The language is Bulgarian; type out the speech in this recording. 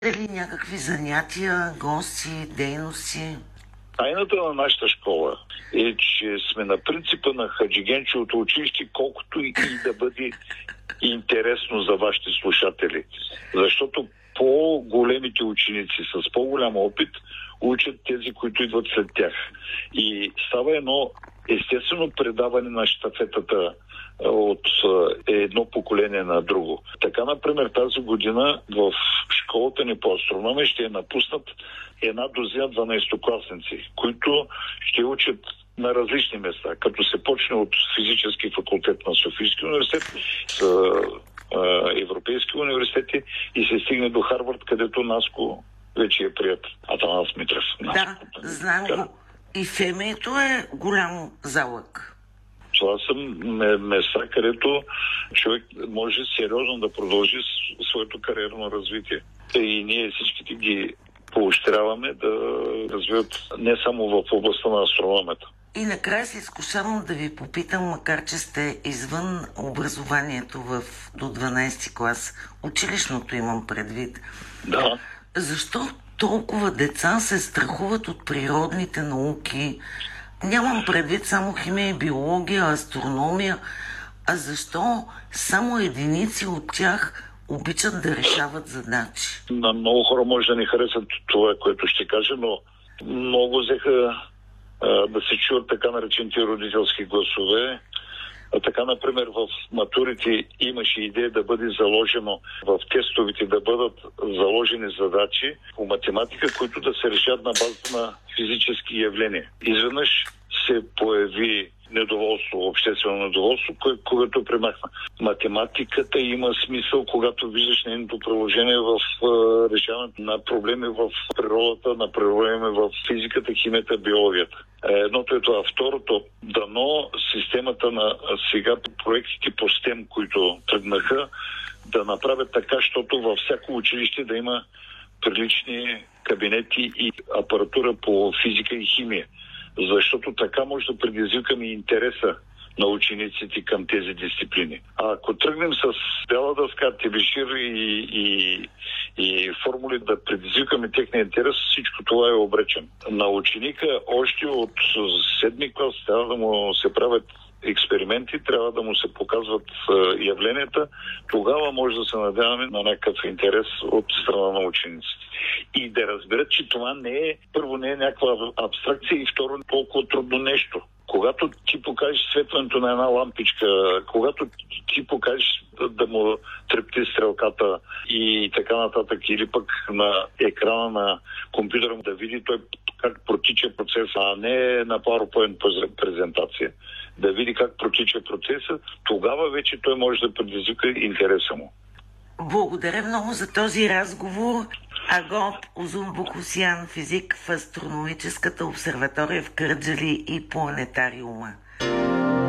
Дали някакви занятия, гости, дейности? Тайната на нашата школа е, че сме на принципа на Хаджигенчевото училище, колкото и да бъде интересно за вашите слушатели. Защото по-големите ученици с по-голям опит учат тези, които идват след тях. И става едно естествено предаване на щафетата от едно поколение на друго. Така, например, тази година в школата ни по астрономия ще напуснат една дозина 12-класници, които ще учат на различни места, като се почне от физически факултет на Софийския университет, Европейски университети и се стигне до Харвард, където Наско вече е прият. Атанас Митрев. Да, знам го. И ФМИ-то е голям залък. Това са места, където човек може сериозно да продължи своето кариерно развитие. И ние всичките ги поощряваме да развиват не само в областта на астрономията. И накрая се изкушавам да ви попитам, макар че сте извън образованието до 12 клас, училищното имам предвид. Да. Защо толкова деца се страхуват от природните науки? Нямам предвид само химия и биология, астрономия, а защо само единици от тях обичат да решават задачи? На много хора може да не харесат това, което ще кажа, но много взеха да се чуят така наречените родителски гласове. Така, например, в матурите имаше идея да бъде заложено в тестовете да бъдат заложени задачи по математика, които да се решат на базата на физически явления. Изведнъж се появи недоволство, обществено недоволство, което премахна. Математиката има смисъл, когато виждаш нейното приложение в решаването на проблеми в природата, на проблеми в физиката, химията, биологията. Едното е това. Второто, дано системата на сега проектите по STEM, които тръгнаха, да направят така, защото във всяко училище да има прилични кабинети и апаратура по физика и химия. Защото така може да предизвикаме интереса на учениците към тези дисциплини. А ако тръгнем с бяла дъска, тебешир и формули да предизвикаме техния интерес, всичко това е обречено. На ученика още от 7 клас трябва да му се правят експерименти, трябва да му се показват явленията, тогава може да се надяваме на някакъв интерес от страна на учениците. И да разберат, че това първо не е някаква абстракция и второ толкова трудно нещо. Когато ти покажеш светването на една лампичка, когато ти покажеш да му трепти стрелката и така нататък, или пък на екрана на компютъра да види той как протича процеса, а не на PowerPoint презентация, да види как протича процеса, тогава вече той може да предизвика интереса му. Благодаря много за този разговор. Агоп Узун Бокосян, физик в астрономическата обсерватория в Кърджали и планетариума.